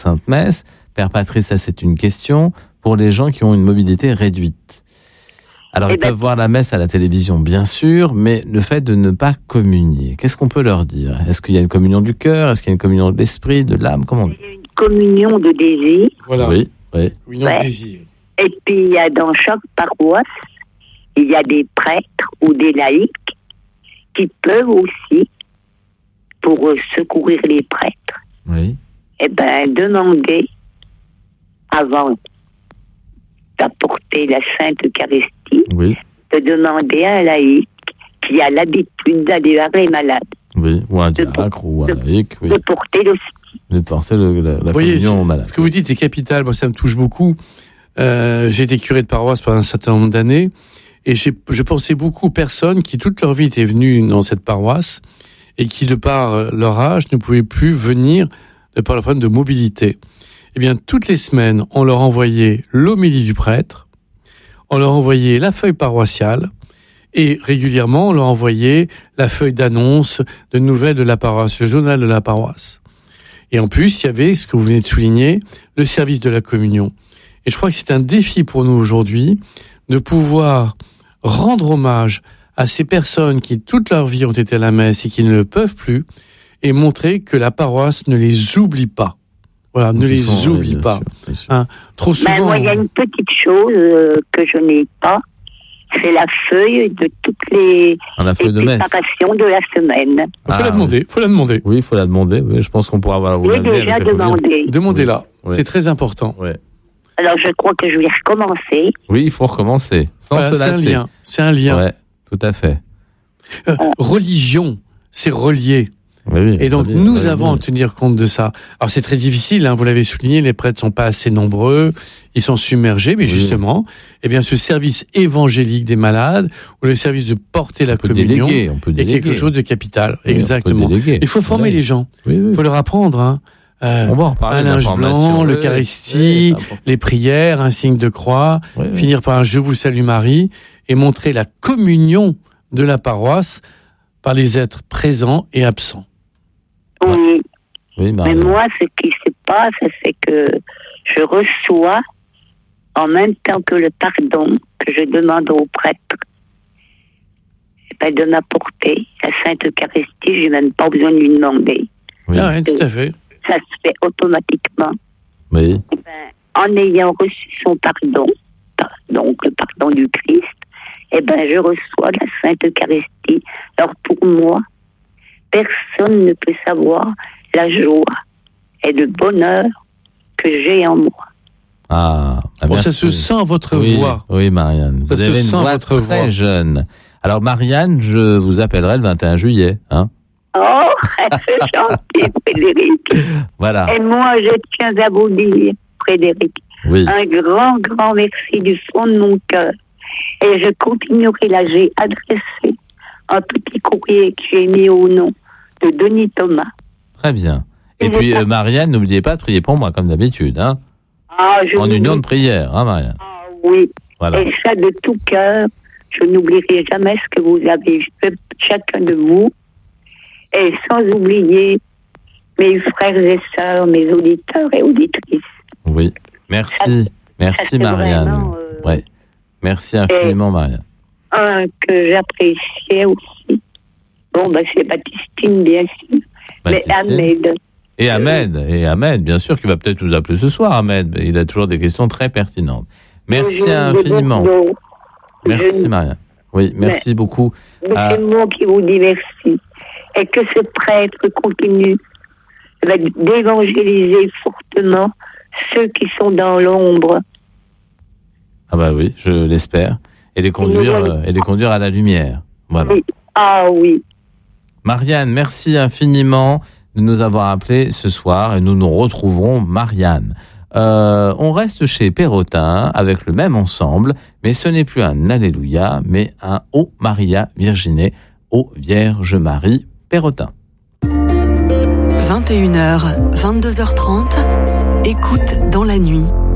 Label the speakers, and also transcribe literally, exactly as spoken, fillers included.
Speaker 1: Sainte-Messe. Père Patrice, ça c'est une question pour les gens qui ont une mobilité réduite. Alors eh ils ben... peuvent voir la messe à la télévision, bien sûr, mais le fait de ne pas communier, qu'est-ce qu'on peut leur dire ? Est-ce qu'il y a une communion du cœur ? Est-ce qu'il y a une communion de l'esprit, de l'âme ? Comment on dit ?
Speaker 2: Il y a une communion de désir.
Speaker 3: Voilà.
Speaker 1: Oui, oui.
Speaker 3: Communion
Speaker 2: ouais.
Speaker 3: de désir.
Speaker 2: Et puis il y a dans chaque paroisse, il y a des prêtres ou des laïcs qui peuvent aussi, pour secourir les prêtres,
Speaker 1: oui.
Speaker 2: eh ben, demander, avant d'apporter la Sainte Eucharistie,
Speaker 1: oui.
Speaker 2: de demander à un laïc qui a l'habitude d'aller voir les malades.
Speaker 1: Oui, ou un
Speaker 2: de
Speaker 1: diacre
Speaker 2: pour,
Speaker 1: ou un
Speaker 2: de,
Speaker 1: laïc. Oui.
Speaker 2: De porter l'hostie.
Speaker 1: De porter le, la, la
Speaker 3: vous voyez,
Speaker 1: communion aux malades.
Speaker 3: Ce que vous dites est capital, moi ça me touche beaucoup. Euh, j'ai été curé de paroisse pendant un certain nombre d'années, et j'ai, je pensais beaucoup aux personnes qui toute leur vie étaient venues dans cette paroisse, et qui, de par leur âge, ne pouvaient plus venir de par le problème de mobilité. Eh bien, toutes les semaines, on leur envoyait l'homélie du prêtre, on leur envoyait la feuille paroissiale, et régulièrement, on leur envoyait la feuille d'annonce de nouvelles de la paroisse, le journal de la paroisse. Et en plus, il y avait, ce que vous venez de souligner, le service de la communion. Et je crois que c'est un défi pour nous aujourd'hui de pouvoir rendre hommage à ces personnes qui, toute leur vie, ont été à la messe et qui ne le peuvent plus, et montrer que la paroisse ne les oublie pas. Voilà, ne les sont, oublie oui, pas. Sûr, bien sûr. Hein, trop souvent.
Speaker 2: Ben, moi, il y a une petite chose euh, que je n'ai pas, c'est la feuille de toutes les,
Speaker 1: ah, la
Speaker 2: les
Speaker 1: de
Speaker 2: préparations de la semaine.
Speaker 3: Il faut ah, la demander, faut la demander.
Speaker 1: Oui, il faut la demander. Oui, je pense qu'on pourra avoir la
Speaker 2: Oui, déjà demandé.
Speaker 3: Demandez-la,
Speaker 1: oui.
Speaker 3: C'est très important.
Speaker 1: Oui.
Speaker 2: Alors, je crois que je vais recommencer.
Speaker 1: Oui, il faut recommencer, sans
Speaker 3: voilà,
Speaker 1: se lasser.
Speaker 3: C'est un lien, c'est un lien.
Speaker 1: Ouais, tout à fait.
Speaker 3: Euh, religion, c'est relié.
Speaker 1: Oui, oui,
Speaker 3: et donc,
Speaker 1: oui,
Speaker 3: nous
Speaker 1: oui,
Speaker 3: avons
Speaker 1: oui.
Speaker 3: à tenir compte de ça. Alors, c'est très difficile, hein, vous l'avez souligné, les prêtres sont pas assez nombreux, ils sont submergés, mais oui. justement, eh bien, ce service évangélique des malades, ou le service de porter la
Speaker 1: on peut
Speaker 3: communion,
Speaker 1: déléguer, on peut
Speaker 3: est quelque chose de capital. Oui, exactement. Il faut former
Speaker 1: oui.
Speaker 3: les gens.
Speaker 1: Il oui, oui.
Speaker 3: faut leur apprendre, hein. Euh,
Speaker 1: on va en reparler.
Speaker 3: Un linge blanc, l'Eucharistie,
Speaker 1: oui,
Speaker 3: les prières, un signe de croix,
Speaker 1: oui, oui.
Speaker 3: finir par un Je vous salue Marie, et montrer la communion de la paroisse par les êtres présents et absents.
Speaker 2: Oui.
Speaker 1: oui
Speaker 2: mais moi, ce qui se passe, c'est que je reçois, en même temps que le pardon que je demande au prêtre, ben de m'apporter la Sainte Eucharistie, je n'ai même pas besoin de lui demander.
Speaker 3: Oui, ah ouais, tout à fait.
Speaker 2: Ça se fait automatiquement.
Speaker 1: Oui.
Speaker 2: Ben, en ayant reçu son pardon, donc le pardon du Christ, eh ben, je reçois la Sainte Eucharistie. Alors pour moi, personne ne peut savoir la joie et le bonheur que j'ai en moi.
Speaker 1: Ah, ah
Speaker 3: bon, ça se sent à votre
Speaker 1: oui,
Speaker 3: voix.
Speaker 1: Oui, Marianne.
Speaker 3: Ça
Speaker 1: vous
Speaker 3: se
Speaker 1: avez une
Speaker 3: sent
Speaker 1: voix
Speaker 3: votre
Speaker 1: très
Speaker 3: voix.
Speaker 1: jeune. Alors, Marianne, je vous appellerai le vingt et un juillet. Hein
Speaker 2: oh, c'est gentil, Frédéric.
Speaker 1: Voilà.
Speaker 2: Et moi, je tiens à vous dire, Frédéric,
Speaker 1: oui.
Speaker 2: un grand, grand merci du fond de mon cœur. Et je continuerai là, j'ai adressé un petit courrier que j'ai mis au nom de Denis Thomas.
Speaker 1: Très bien. Et, Et puis, euh, Marianne, n'oubliez pas de prier pour moi, comme d'habitude. Hein
Speaker 2: ah, je
Speaker 1: en union de prière, hein, Marianne.
Speaker 2: Ah, oui. Voilà. Et ça, de tout cœur, je n'oublierai jamais ce que vous avez fait, chacun de vous. Et sans oublier mes frères et sœurs, mes auditeurs et auditrices.
Speaker 1: Oui. Merci. Ça, Merci, ça, Marianne. Vraiment, euh... ouais. Merci infiniment, et Marianne.
Speaker 2: Un que j'appréciais aussi. Bon, ben, c'est Baptistine, bien sûr. Baptistine. Mais Ahmed.
Speaker 1: Et Ahmed, euh... et Ahmed, bien sûr, qui va peut-être nous appeler ce soir, Ahmed. Il a toujours des questions très pertinentes. Merci je infiniment. Merci, Marianne. Oui, merci mais, beaucoup.
Speaker 2: Mais à... c'est moi qui vous dis merci. Et que ce prêtre continue d'évangéliser fortement ceux qui sont dans l'ombre.
Speaker 1: Ah bah oui, je l'espère. Et les conduire, euh, et les conduire à la lumière. Voilà.
Speaker 2: Oui. Ah oui.
Speaker 1: Marianne, merci infiniment de nous avoir appelés ce soir et nous nous retrouverons, Marianne. Euh, on reste chez Perrotin avec le même ensemble, mais ce n'est plus un Alléluia, mais un Ô Maria Virginée, Ô Vierge Marie, Perrotin.
Speaker 4: vingt et une heures, vingt-deux heures trente, écoute dans la nuit.